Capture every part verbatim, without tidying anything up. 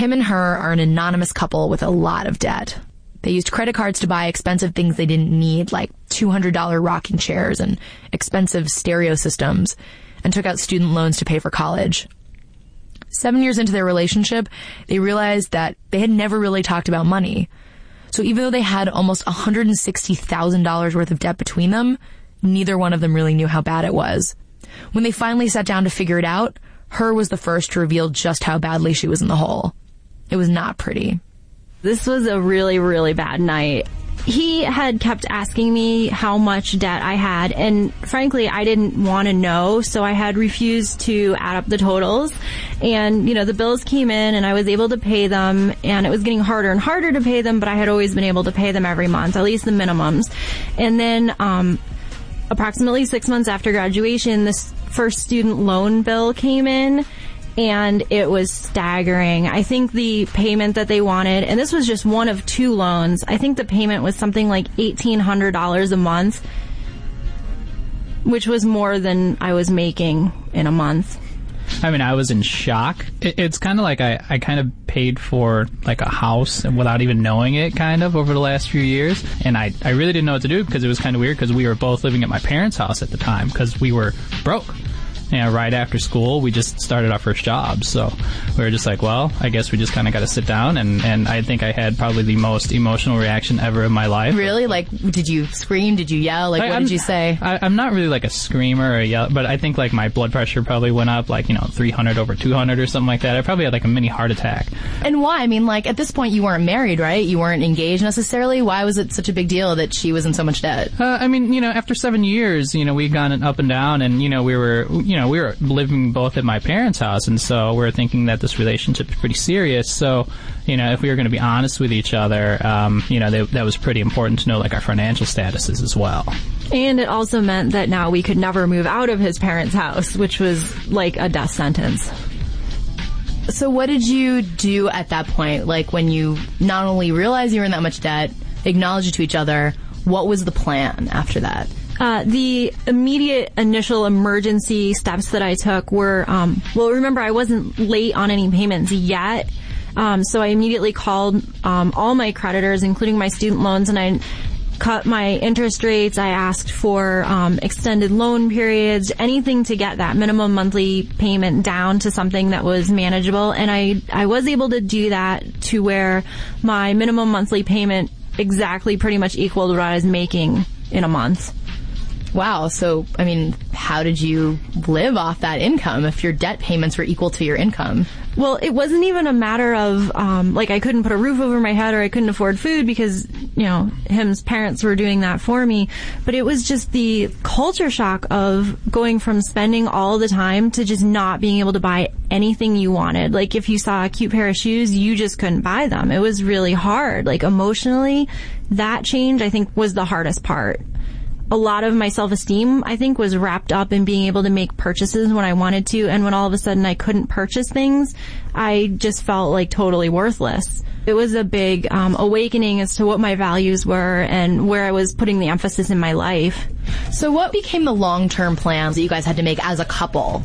Him and her are an anonymous couple with a lot of debt. They used credit cards to buy expensive things they didn't need, like two hundred dollars rocking chairs and expensive stereo systems, and took out student loans to pay for college. Seven years into their relationship, they realized that they had never really talked about money. So even though they had almost one hundred sixty thousand dollars worth of debt between them, neither one of them really knew how bad it was. When they finally sat down to figure it out, her was the first to reveal just how badly she was in the hole. It was not pretty. This was a really, really bad night. He had kept asking me how much debt I had, and frankly, I didn't want to know, so I had refused to add up the totals. And, you know, the bills came in, and I was able to pay them, and it was getting harder and harder to pay them, but I had always been able to pay them every month, at least the minimums. And then, um, approximately six months after graduation, this first student loan bill came in, and it was staggering. I think the payment that they wanted, and this was just one of two loans, I think the payment was something like eighteen hundred dollars a month, which was more than I was making in a month. I mean, I was in shock. It, it's kind of like I, I kind of paid for like a house and without even knowing it kind of over the last few years. And I, I really didn't know what to do because it was kind of weird because we were both living at my parents' house at the time because we were broke. You know, right after school, we just started our first job. So we were just like, well, I guess we just kind of got to sit down. And, and I think I had probably the most emotional reaction ever in my life. Really? Like, did you scream? Did you yell? Like, I, what I'm, did you say? I, I'm not really like a screamer or a yell, but I think like my blood pressure probably went up like, you know, three hundred over two hundred or something like that. I probably had like a mini heart attack. And why? I mean, like, at this point, you weren't married, right? You weren't engaged necessarily. Why was it such a big deal that she was in so much debt? Uh, I mean, you know, after seven years, you know, we'd gone up and down and, you know, we were, you know, we were living both at my parents' house, and so we're thinking that this relationship is pretty serious. So, you know, if we were going to be honest with each other, um, you know, they, that was pretty important to know, like, our financial statuses as well. And it also meant that now we could never move out of his parents' house, which was like a death sentence. So what did you do at that point? Like, when you not only realized you were in that much debt, acknowledged it to each other, what was the plan after that? Uh, the immediate initial emergency steps that I took were, um, well, remember, I wasn't late on any payments yet. Um, so I immediately called um, all my creditors, including my student loans, and I cut my interest rates. I asked for um, extended loan periods, anything to get that minimum monthly payment down to something that was manageable. And I, I was able to do that to where my minimum monthly payment exactly pretty much equaled what I was making in a month. Wow. So, I mean, how did you live off that income if your debt payments were equal to your income? Well, it wasn't even a matter of, um, like, I couldn't put a roof over my head or I couldn't afford food because, you know, him's parents were doing that for me. But it was just the culture shock of going from spending all the time to just not being able to buy anything you wanted. Like, if you saw a cute pair of shoes, you just couldn't buy them. It was really hard. Like, emotionally, that change, I think, was the hardest part. A lot of my self-esteem, I think, was wrapped up in being able to make purchases when I wanted to, and when all of a sudden I couldn't purchase things, I just felt like totally worthless. It was a big um, awakening as to what my values were and where I was putting the emphasis in my life. So what became the long-term plans that you guys had to make as a couple?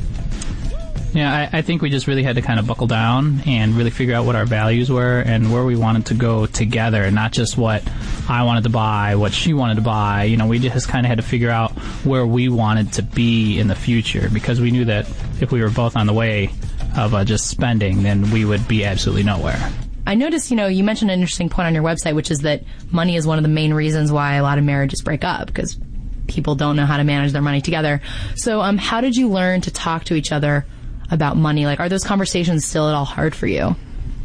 Yeah, I, I think we just really had to kind of buckle down and really figure out what our values were and where we wanted to go together, and not just what I wanted to buy, what she wanted to buy. You know, we just kind of had to figure out where we wanted to be in the future, because we knew that if we were both on the way of uh, just spending, then we would be absolutely nowhere. I noticed, you know, you mentioned an interesting point on your website, which is that money is one of the main reasons why a lot of marriages break up, because people don't know how to manage their money together. So um, how did you learn to talk to each other about money? Like, are those conversations still at all hard for you?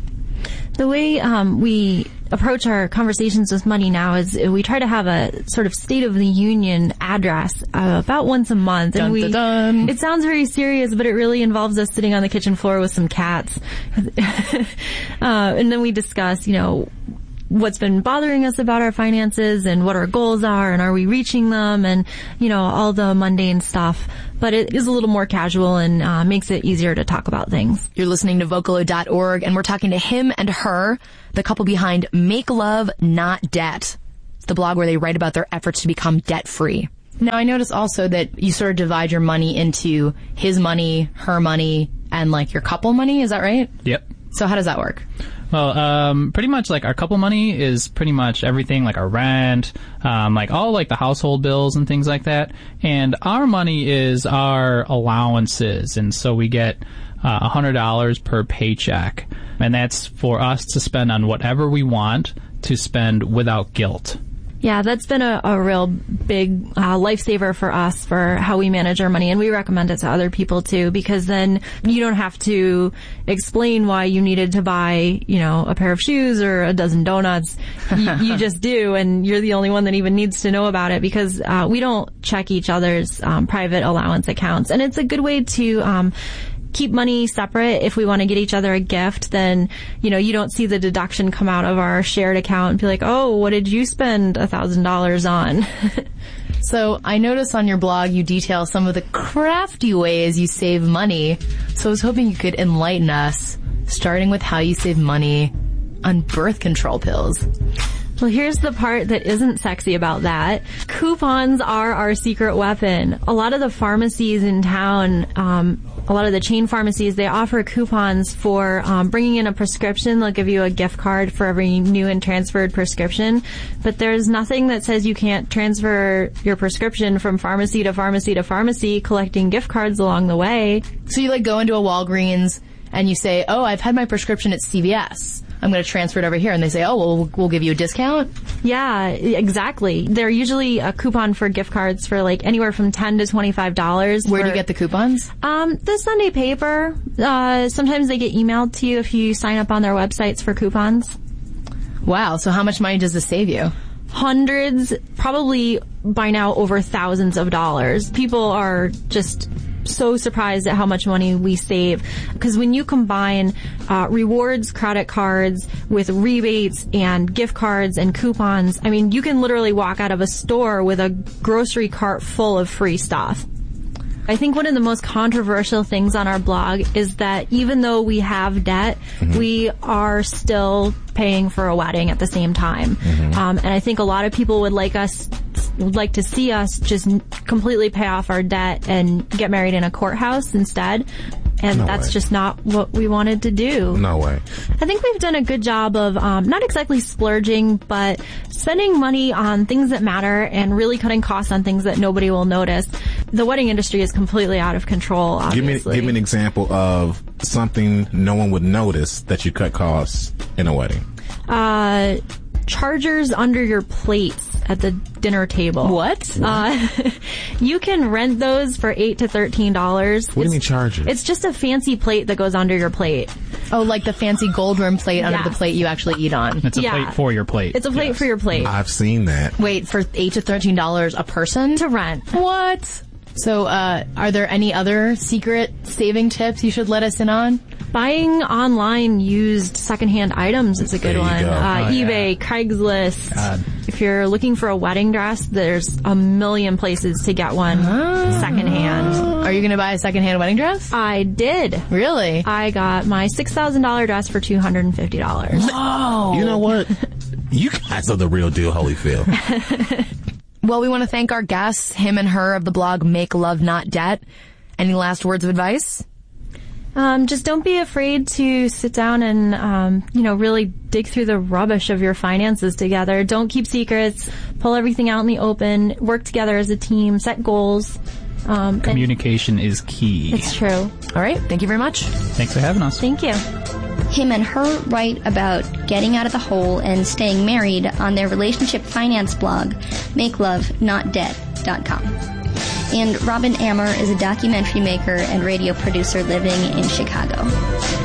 The way um, we approach our conversations with money now is we try to have a sort of State of the Union address uh, about once a month. Dun, and we, dun, dun. It sounds very serious, but it really involves us sitting on the kitchen floor with some cats. uh, and then we discuss, you know, what's been bothering us about our finances and what our goals are and are we reaching them, and, you know, all the mundane stuff. But it is a little more casual and uh, makes it easier to talk about things. You're listening to Vocalo dot org, and we're talking to him and her, the couple behind Make Love, Not Debt. It's the blog where they write about their efforts to become debt-free. Now, I notice also that you sort of divide your money into his money, her money, and, like, your couple money. Is that right? Yep. So how does that work? Well, um, pretty much like our couple money is pretty much everything, like our rent, um, like all like the household bills and things like that. And our money is our allowances. And so we get uh, one hundred dollars per paycheck. And that's for us to spend on whatever we want to spend without guilt. Yeah, that's been a, a real big uh, lifesaver for us for how we manage our money, and we recommend it to other people too, because then you don't have to explain why you needed to buy, you know, a pair of shoes or a dozen donuts. you, you just do, and you're the only one that even needs to know about it, because uh, we don't check each other's um, private allowance accounts, and it's a good way to um keep money separate. If we want to get each other a gift, then, you know, you don't see the deduction come out of our shared account and be like, oh, what did you spend a thousand dollars on? So I notice on your blog you detail some of the crafty ways you save money. So I was hoping you could enlighten us, starting with how you save money on birth control pills. Well, here's the part that isn't sexy about that. Coupons are our secret weapon. A lot of the pharmacies in town, um, a lot of the chain pharmacies, they offer coupons for um, bringing in a prescription. They'll give you a gift card for every new and transferred prescription. But there's nothing that says you can't transfer your prescription from pharmacy to pharmacy to pharmacy, collecting gift cards along the way. So you like go into a Walgreens and you say, oh, I've had my prescription at C V S. I'm going to transfer it over here. And they say, oh, well, we'll, we'll give you a discount? Yeah, exactly. They're usually a coupon for gift cards for like anywhere from ten to twenty-five dollars. Where for, do you get the coupons? Um, the Sunday paper. Uh, sometimes they get emailed to you if you sign up on their websites for coupons. Wow. So how much money does this save you? Hundreds, probably by now over thousands of dollars. People are just so surprised at how much money we save, because when you combine uh, rewards credit cards with rebates and gift cards and coupons, I mean, you can literally walk out of a store with a grocery cart full of free stuff. I think one of the most controversial things on our blog is that even though we have debt, mm-hmm. we are still paying for a wedding at the same time. Mm-hmm. Um, and I think a lot of people would like us, would like to see us just completely pay off our debt and get married in a courthouse instead. And no that's way. Just not what we wanted to do. No way. I think we've done a good job of um, not exactly splurging, but spending money on things that matter and really cutting costs on things that nobody will notice. The wedding industry is completely out of control, obviously. Give me, give me an example of something no one would notice that you cut costs in a wedding. Uh, chargers under your plates at the dinner table. What? Uh, you can rent those for eight to thirteen dollars. What do you mean chargers? It's just a fancy plate that goes under your plate. Oh, like the fancy gold rim plate under yeah. the plate you actually eat on. It's a yeah. plate for your plate. It's a plate yes. for your plate. I've seen that. Wait, for eight to thirteen dollars a person? To rent. What? So, uh, are there any other secret saving tips you should let us in on? Buying online used secondhand items is a good There you one. go. Uh, Oh, eBay, yeah. Craigslist. God. If you're looking for a wedding dress, there's a million places to get one Oh. secondhand. Are you going to buy a secondhand wedding dress? I did. Really? I got my six thousand dollars dress for two hundred fifty dollars. Oh. You know what? You guys are the real deal, Holyfield. Well, we want to thank our guests, him and her of the blog Make Love Not Debt. Any last words of advice? Um, just don't be afraid to sit down and, um, you know, really dig through the rubbish of your finances together. Don't keep secrets. Pull everything out in the open. Work together as a team. Set goals. Um, Communication is key. It's true. All right. Thank you very much. Thanks for having us. Thank you. Him and her write about getting out of the hole and staying married on their relationship finance blog, make love not debt dot com. And Robin Ammer is a documentary maker and radio producer living in Chicago.